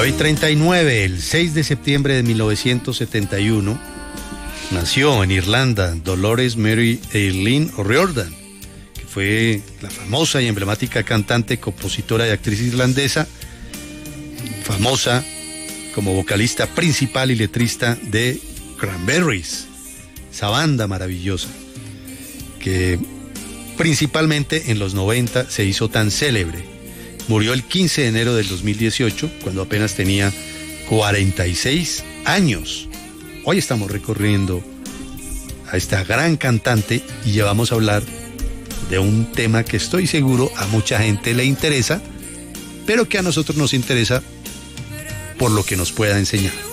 9:39, el 6 de septiembre de 1971, nació en Irlanda Dolores Mary Eileen O'Riordan, que fue la famosa y emblemática cantante, compositora y actriz irlandesa, famosa como vocalista principal y letrista de Cranberries, esa banda maravillosa, que principalmente en los 90 se hizo tan célebre. Murió el 15 de enero del 2018, cuando apenas tenía 46 años. Hoy estamos recorriendo a esta gran cantante y ya vamos a hablar de un tema que estoy seguro a mucha gente le interesa, pero que a nosotros nos interesa por lo que nos pueda enseñar.